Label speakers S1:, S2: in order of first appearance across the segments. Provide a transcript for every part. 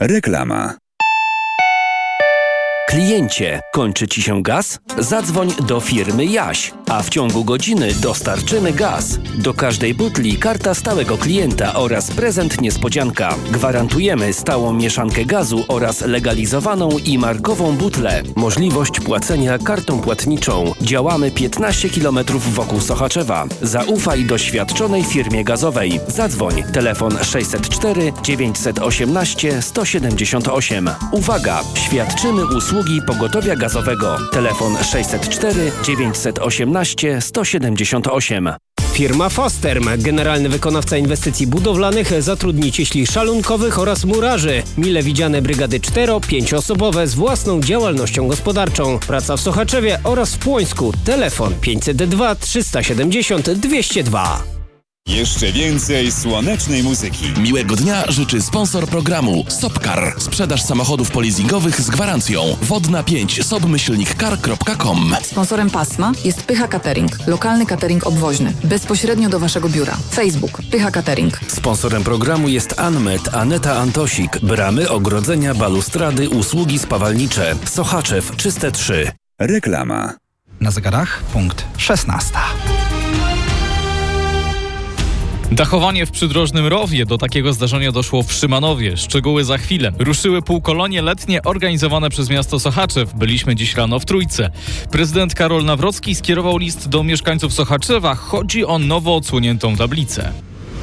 S1: Reklama.
S2: Kliencie, kończy Ci się gaz? Zadzwoń do firmy Jaś, a w ciągu godziny dostarczymy gaz. Do każdej butli karta stałego klienta oraz prezent niespodzianka. Gwarantujemy stałą mieszankę gazu oraz legalizowaną i markową butlę. Możliwość płacenia kartą płatniczą. Działamy 15 km wokół Sochaczewa. Zaufaj doświadczonej firmie gazowej. Zadzwoń. Telefon 604 918 178. Uwaga! Świadczymy usługi pogotowia gazowego. Telefon 604 918 178.
S3: Firma Fosterm, generalny wykonawca inwestycji budowlanych, zatrudni cieśli szalunkowych oraz murarzy. Mile widziane brygady 4-5-osobowe z własną działalnością gospodarczą. Praca w Sochaczewie oraz w Płońsku. Telefon 502 370 202.
S1: Jeszcze więcej słonecznej muzyki.
S4: Miłego dnia życzy sponsor programu Sopcar. Sprzedaż samochodów polizingowych z gwarancją. Wodna 5 sob-car.com.
S5: Sponsorem pasma jest Pycha Catering, lokalny catering obwoźny. Bezpośrednio do Waszego biura. Facebook Pycha Catering.
S2: Sponsorem programu jest Anmet, Aneta Antosik. Bramy, ogrodzenia, balustrady, usługi spawalnicze. Sochaczew, Czyste 3.
S1: Reklama.
S6: Na zegarach punkt 16.
S7: Dachowanie w przydrożnym rowie. Do takiego zdarzenia doszło w Szymanowie. Szczegóły za chwilę. Ruszyły półkolonie letnie organizowane przez miasto Sochaczew. Byliśmy dziś rano w Trójce. Prezydent Karol Nawrocki skierował list do mieszkańców Sochaczewa. Chodzi o nowo odsłoniętą tablicę.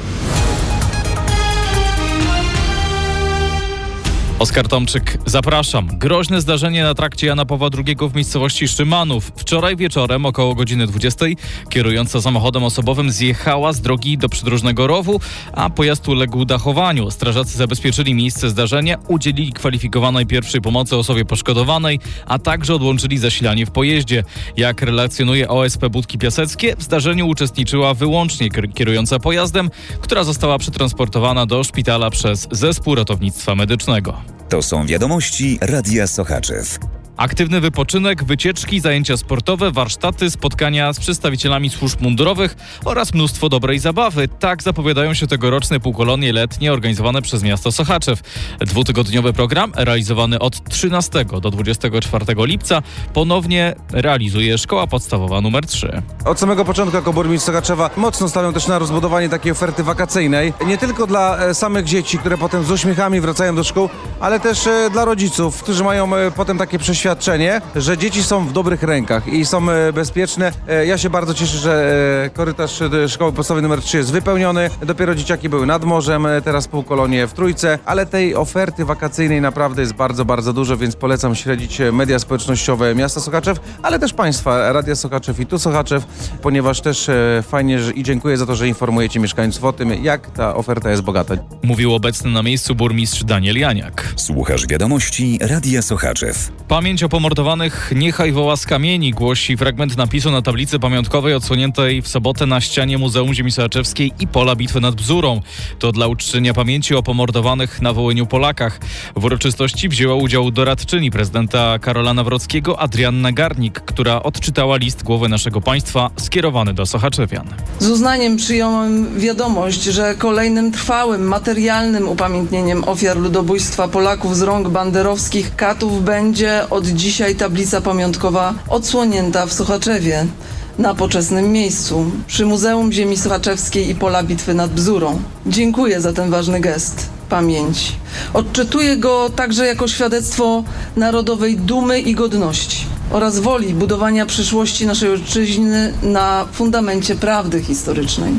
S7: Oskar Tomczyk, zapraszam. Groźne zdarzenie na trakcie Jana Pawła II w miejscowości Szymanów. Wczoraj wieczorem około godziny 20 kierująca samochodem osobowym zjechała z drogi do przydrożnego rowu, a pojazd uległ dachowaniu. Strażacy zabezpieczyli miejsce zdarzenia, udzielili kwalifikowanej pierwszej pomocy osobie poszkodowanej, a także odłączyli zasilanie w pojeździe. Jak relacjonuje OSP Budki Piaseckie, w zdarzeniu uczestniczyła wyłącznie kierująca pojazdem, która została przetransportowana do szpitala przez zespół ratownictwa medycznego.
S1: To są wiadomości Radia Sochaczew.
S7: Aktywny wypoczynek, wycieczki, zajęcia sportowe, warsztaty, spotkania z przedstawicielami służb mundurowych oraz mnóstwo dobrej zabawy. Tak zapowiadają się tegoroczne półkolonie letnie organizowane przez miasto Sochaczew. Dwutygodniowy program realizowany od 13 do 24 lipca ponownie realizuje Szkoła Podstawowa nr 3.
S8: Od samego początku jako burmistrz Sochaczewa mocno stawiam też na rozbudowanie takiej oferty wakacyjnej. Nie tylko dla samych dzieci, które potem z uśmiechami wracają do szkół, ale też dla rodziców, którzy mają potem takie przeświadczenie, że dzieci są w dobrych rękach i są bezpieczne. Ja się bardzo cieszę, że korytarz Szkoły Podstawowej nr 3 jest wypełniony. Dopiero dzieciaki były nad morzem, teraz półkolonie w Trójce, ale tej oferty wakacyjnej naprawdę jest bardzo, bardzo dużo, więc polecam śledzić media społecznościowe miasta Sochaczew, ale też Państwa, Radia Sochaczew i Tu Sochaczew, ponieważ też fajnie i dziękuję za to, że informujecie mieszkańców o tym, jak ta oferta jest bogata.
S7: Mówił obecny na miejscu burmistrz Daniel Janiak.
S1: Słuchasz wiadomości Radia Sochaczew.
S7: Pamięć o pomordowanych niechaj woła z kamieni, głosi fragment napisu na tablicy pamiątkowej odsłoniętej w sobotę na ścianie Muzeum Ziemi Sochaczewskiej i Pola Bitwy nad Bzurą. To dla uczczenia pamięci o pomordowanych na Wołyniu Polakach. W uroczystości wzięła udział doradczyni prezydenta Karola Nawrockiego Adrianna Garnik, która odczytała list głowy naszego państwa skierowany do Sochaczewian.
S9: Z uznaniem przyjąłem wiadomość, że kolejnym trwałym, materialnym upamiętnieniem ofiar ludobójstwa Polaków z rąk banderowskich katów będzie od dzisiaj tablica pamiątkowa odsłonięta w Sochaczewie, na poczesnym miejscu, przy Muzeum Ziemi Sochaczewskiej i Pola Bitwy nad Bzurą. Dziękuję za ten ważny gest pamięci. Odczytuję go także jako świadectwo narodowej dumy i godności oraz woli budowania przyszłości naszej ojczyzny na fundamencie prawdy historycznej.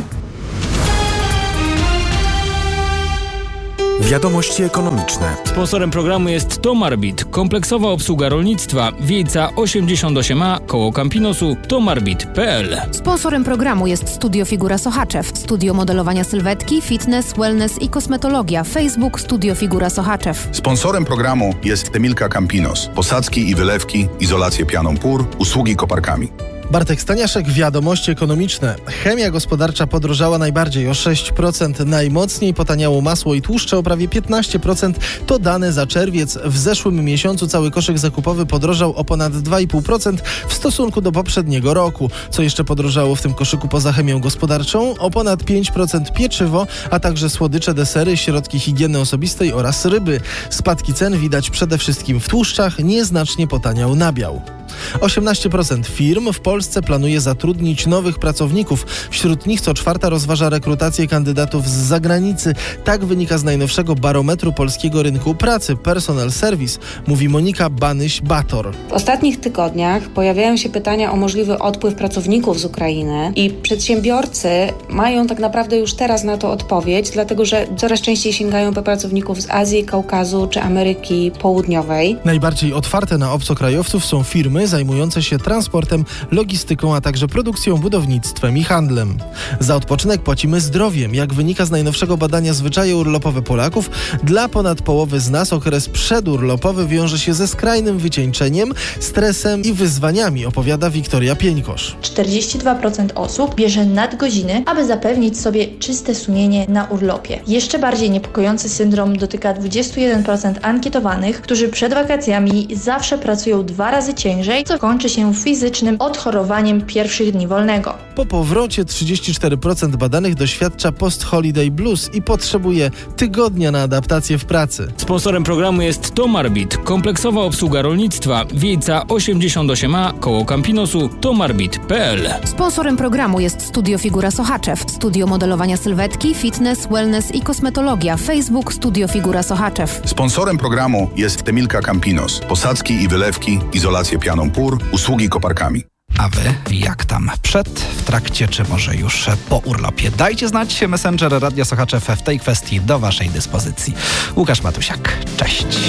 S10: Wiadomości ekonomiczne.
S3: Sponsorem programu jest Tomarbit, kompleksowa obsługa rolnictwa, Wiejca 88A, koło Campinosu, tomarbit.pl.
S11: Sponsorem programu jest Studio Figura Sochaczew, studio modelowania sylwetki, fitness, wellness i kosmetologia. Facebook Studio Figura Sochaczew.
S12: Sponsorem programu jest Emilka Campinos, posadzki i wylewki, izolację pianą pór, usługi koparkami.
S10: Bartek Staniaszek, Wiadomości ekonomiczne. Chemia gospodarcza podrożała najbardziej o 6%, najmocniej potaniało masło i tłuszcze o prawie 15%. To dane za czerwiec. W zeszłym miesiącu cały koszyk zakupowy podrożał o ponad 2,5% w stosunku do poprzedniego roku. Co jeszcze podrożało w tym koszyku poza chemią gospodarczą? O ponad 5% pieczywo, a także słodycze, desery, środki higieny osobistej oraz ryby. Spadki cen widać przede wszystkim w tłuszczach, nieznacznie potaniał nabiał. 18% firm w Polsce planuje zatrudnić nowych pracowników. Wśród nich co czwarta rozważa rekrutację kandydatów z zagranicy. Tak wynika z najnowszego barometru polskiego rynku pracy Personal Service, mówi Monika Banyś-Bator.
S12: W ostatnich tygodniach pojawiają się pytania o możliwy odpływ pracowników z Ukrainy i przedsiębiorcy mają tak naprawdę już teraz na to odpowiedź, dlatego że coraz częściej sięgają po pracowników z Azji, Kaukazu czy Ameryki Południowej.
S10: Najbardziej otwarte na obcokrajowców są firmy zajmujące się transportem, logistyką, a także produkcją, budownictwem i handlem. Za odpoczynek płacimy zdrowiem. Jak wynika z najnowszego badania Zwyczaje urlopowe Polaków, dla ponad połowy z nas okres przedurlopowy wiąże się ze skrajnym wycieńczeniem, stresem i wyzwaniami, opowiada Wiktoria Pieńkosz.
S13: 42% osób bierze nadgodziny, aby zapewnić sobie czyste sumienie na urlopie. Jeszcze bardziej niepokojący syndrom dotyka 21% ankietowanych, którzy przed wakacjami zawsze pracują 2 razy ciężej, co kończy się fizycznym odchorowaniem pierwszych dni wolnego.
S10: Po powrocie 34% badanych doświadcza post-holiday blues i potrzebuje tygodnia na adaptację w pracy.
S14: Sponsorem programu jest Tomarbit, kompleksowa obsługa rolnictwa, Wiejca 88A, koło Campinosu, tomarbit.pl.
S11: Sponsorem programu jest Studio Figura Sochaczew, studio modelowania sylwetki, fitness, wellness i kosmetologia. Facebook Studio Figura Sochaczew.
S15: Sponsorem programu jest Temilka Campinos, posadzki i wylewki, izolację pianą pór, usługi koparkami.
S6: A wy jak tam? Przed, w trakcie czy może już po urlopie? Dajcie znać, Messenger Radia Sochaczew w tej kwestii do waszej dyspozycji. Łukasz Matusiak, cześć.